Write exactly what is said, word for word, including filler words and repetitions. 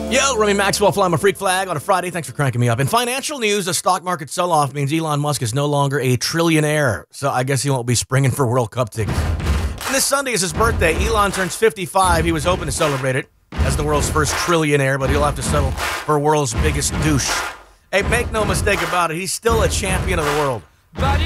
Yo, Remy Maxwell flying my freak flag on a Friday. Thanks for cranking me up. In financial news, the stock market sell-off means Elon Musk is no longer a trillionaire, so I guess he won't be springing for World Cup tickets. And this Sunday is his birthday. Elon turns fifty-five. He was hoping to celebrate it as the world's first trillionaire, but he'll have to settle for world's biggest douche. Hey, make no mistake about it, he's still a champion of the world.